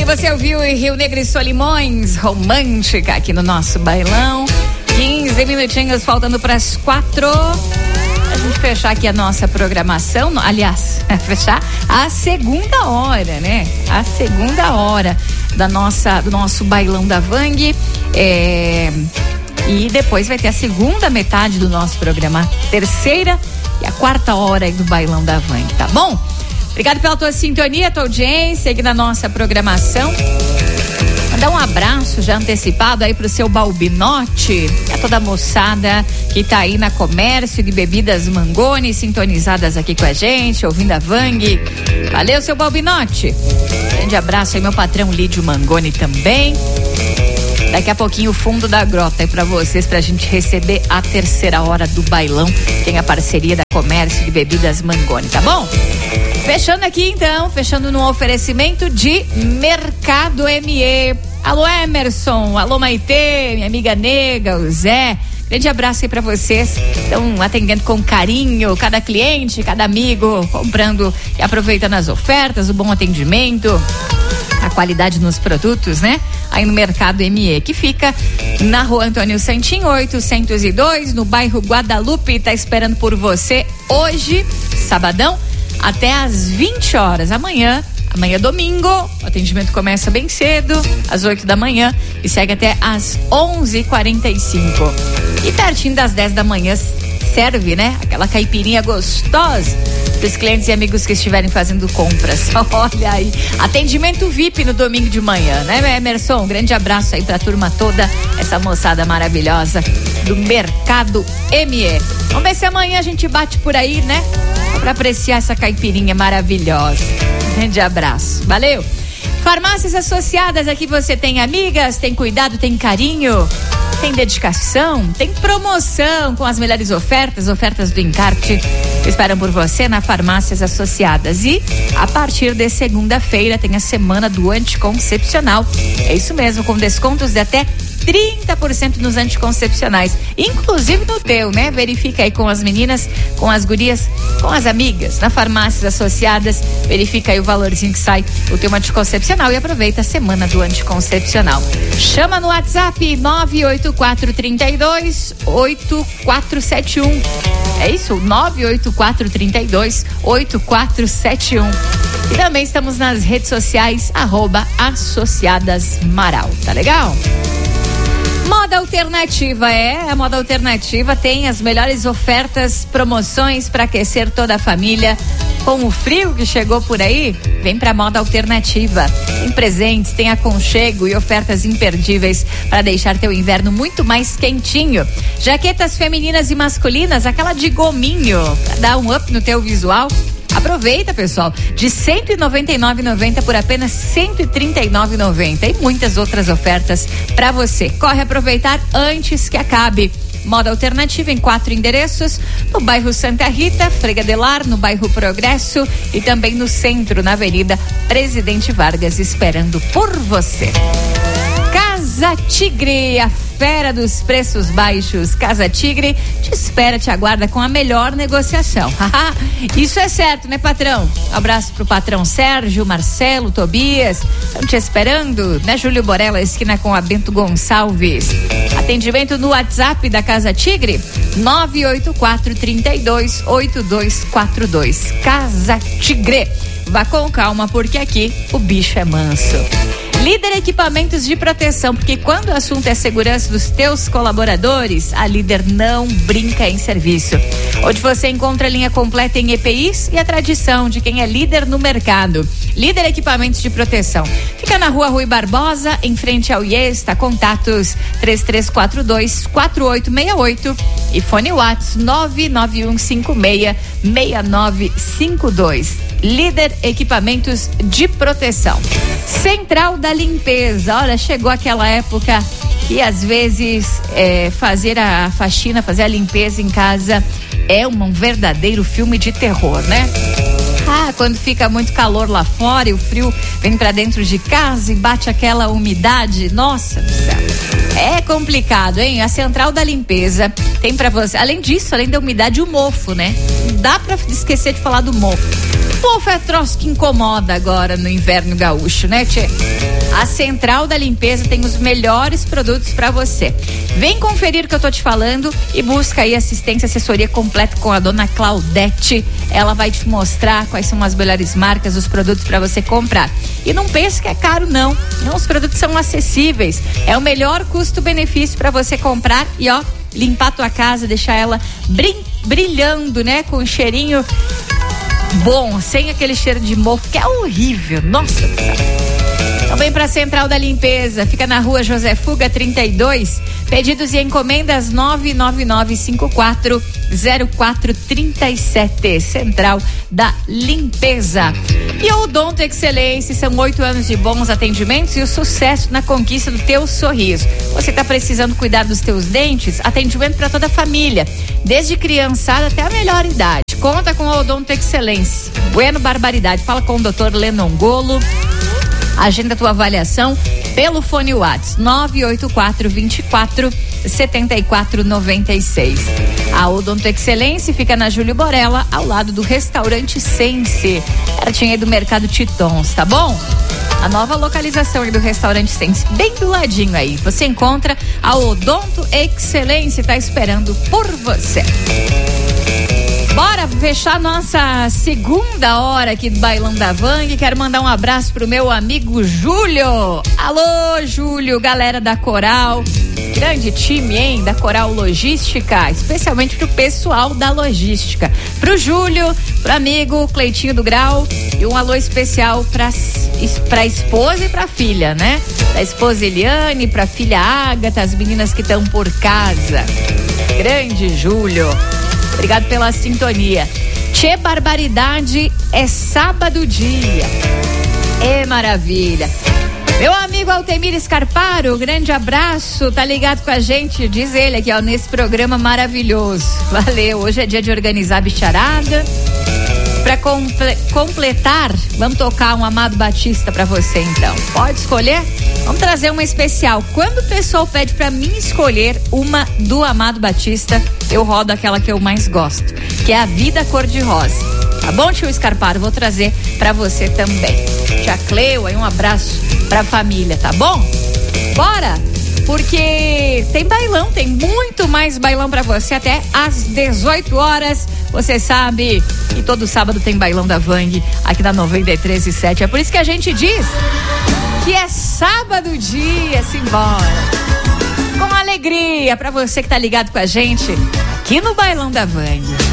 você ouviu em Rio Negro e Solimões, romântica aqui no nosso bailão. 15 minutinhos faltando para as 4. A gente fechar aqui a nossa programação, aliás, fechar a segunda hora, né? A segunda hora do nosso bailão da Vang. E depois vai ter a segunda metade do nosso programa, terceira e a quarta hora aí do bailão da Vang, tá bom? Obrigado pela tua sintonia, tua audiência aqui na nossa programação. Mandar um abraço já antecipado aí pro seu Balbinote, a toda a moçada que tá aí na Comércio de Bebidas Mangoni, sintonizadas aqui com a gente, ouvindo a Vang. Valeu, seu Balbinote. Grande abraço aí, meu patrão Lídio Mangoni também. Daqui a pouquinho o fundo da grota aí pra vocês, pra gente receber a terceira hora do bailão. Tem a parceria da Comércio de Bebidas Mangoni, tá bom? Fechando aqui então, fechando no oferecimento de Mercado ME. Alô Emerson, alô Maitê, minha amiga Nega, o Zé. Grande abraço aí pra vocês. Estão atendendo com carinho cada cliente, cada amigo, comprando e aproveitando as ofertas, o bom atendimento, a qualidade nos produtos, né? Aí no Mercado ME, que fica na Rua Antônio Santinho, 802, no bairro Guadalupe. Tá esperando por você hoje, sabadão, até às 20 horas. Amanhã domingo, o atendimento começa bem cedo, às 8 da manhã, e segue até às 11h45. E pertinho das 10 da manhã serve, né? Aquela caipirinha gostosa para os clientes e amigos que estiverem fazendo compras. Olha aí, atendimento VIP no domingo de manhã, né, Emerson? Um grande abraço aí para a turma toda, essa moçada maravilhosa do Mercado ME. Vamos ver se amanhã a gente bate por aí, né? Para apreciar essa caipirinha maravilhosa. Grande abraço, valeu. Farmácias Associadas, aqui você tem amigas, tem cuidado, tem carinho, tem dedicação, tem promoção com as melhores ofertas do encarte. Esperam por você na Farmácias Associadas. E a partir de segunda-feira tem a semana do anticoncepcional. É isso mesmo, com descontos de até 30% nos anticoncepcionais, inclusive no teu, né? Verifica aí com as meninas, com as gurias, com as amigas, na Farmácias Associadas, verifica aí o valorzinho que sai o teu anticoncepcional e aproveita a semana do anticoncepcional. Chama no WhatsApp 98432-8471. É isso? 98432-8471. E também estamos nas redes sociais, @associadasmaral, tá legal? Moda Alternativa, a Moda Alternativa tem as melhores ofertas, promoções para aquecer toda a família. Com o frio que chegou por aí, vem pra Moda Alternativa. Tem presentes, tem aconchego e ofertas imperdíveis para deixar teu inverno muito mais quentinho. Jaquetas femininas e masculinas, aquela de gominho, pra dar um up no teu visual. Aproveita, pessoal, de R$ 199,90 por apenas R$ 139,90 e muitas outras ofertas para você. Corre aproveitar antes que acabe. Moda Alternativa em 4 endereços, no bairro Santa Rita, Fregadelar, no bairro Progresso e também no centro, na Avenida Presidente Vargas, esperando por você. Casa Tigre, a fera dos preços baixos. Casa Tigre te espera, te aguarda com a melhor negociação. Isso é certo, né, patrão? Um abraço pro patrão Sérgio, Marcelo, Tobias. Estão te esperando, né, Júlio Borella, esquina com a Bento Gonçalves. Atendimento no WhatsApp da Casa Tigre, 984328242. Casa Tigre. Vá com calma, porque aqui o bicho é manso. Líder Equipamentos de Proteção, porque quando o assunto é segurança dos teus colaboradores, a Líder não brinca em serviço. Onde você encontra a linha completa em EPIs e a tradição de quem é líder no mercado. Líder Equipamentos de Proteção. Fica na Rua Rui Barbosa, em frente ao Iesta. Contatos 3342-4868 e fone WhatsApp 99156-6952. Líder Equipamentos de Proteção. Central da Limpeza. Olha, chegou aquela época que às vezes fazer a faxina, fazer a limpeza em casa é um verdadeiro filme de terror, né? Quando fica muito calor lá fora e o frio vem pra dentro de casa e bate aquela umidade, nossa do céu. É complicado, hein? A Central da Limpeza tem pra você, além disso, além da umidade, o mofo, né? Não dá pra esquecer de falar do mofo. Pô, é troço que incomoda agora no inverno gaúcho, né, tchê? A Central da Limpeza tem os melhores produtos para você. Vem conferir o que eu tô te falando e busca aí assistência, assessoria completa com a dona Claudete. Ela vai te mostrar quais são as melhores marcas, os produtos para você comprar. E não pense que é caro, não. Não, os produtos são acessíveis. É o melhor custo-benefício para você comprar e, ó, limpar tua casa, deixar ela brilhando, né? Com um cheirinho bom, sem aquele cheiro de mofo, que é horrível. Nossa, também para a Central da Limpeza, fica na rua José Fuga 32, pedidos e encomendas 999540437, Central da Limpeza. E o Odonto Excelência, são 8 anos de bons atendimentos e o sucesso na conquista do teu sorriso. Você está precisando cuidar dos teus dentes? Atendimento para toda a família, desde criançada até a melhor idade. Conta com o Odonto Excelência. Bueno Barbaridade, fala com o Dr. Lennon Golo. Agenda tua avaliação pelo fone WhatsApp 984-24-7496. A Odonto Excelência fica na Júlio Borella, ao lado do restaurante Sense. Pertinho aí do Mercado Titons, tá bom? A nova localização aí do restaurante Sense, bem do ladinho aí. Você encontra a Odonto Excelência, tá esperando por você. Bora fechar nossa segunda hora aqui do Bailão da Vang. Quero mandar um abraço pro meu amigo Júlio. Alô, Júlio, galera da Coral. Grande time, hein? Da Coral Logística, especialmente pro pessoal da logística. Pro Júlio, pro amigo Cleitinho do Grau. E um alô especial pra esposa e pra filha, né? Da esposa Eliane, pra filha Ágata, as meninas que estão por casa. Grande Júlio. Obrigado pela sintonia. Tchê Barbaridade, é sábado dia. É maravilha. Meu amigo Altemir Scarparo, grande abraço, tá ligado com a gente, diz ele aqui, ó, nesse programa maravilhoso. Valeu, hoje é dia de organizar a bicharada. Pra completar, vamos tocar um Amado Batista pra você então. Pode escolher? Vamos trazer uma especial. Quando o pessoal pede pra mim escolher uma do Amado Batista, eu rodo aquela que eu mais gosto, que é A Vida Cor-de-Rosa. Tá bom, tio Scarparo? Vou trazer pra você também. Tia Cleo, aí um abraço pra família, tá bom? Bora! Porque tem bailão, tem muito mais bailão pra você até às 18 horas. Você sabe que todo sábado tem bailão da Vang aqui na 93.7. É por isso que a gente diz que é sábado dia, simbora. Com alegria pra você que tá ligado com a gente aqui no Bailão da Vang.